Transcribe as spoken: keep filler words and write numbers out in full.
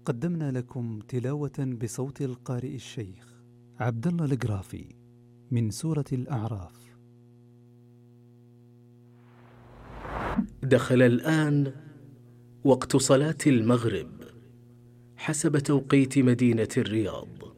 قدمنا لكم تلاوة بصوت القارئ الشيخ عبد الله القرافي من سورة الأعراف. دخل الآن وقت صلاة المغرب حسب توقيت مدينة الرياض.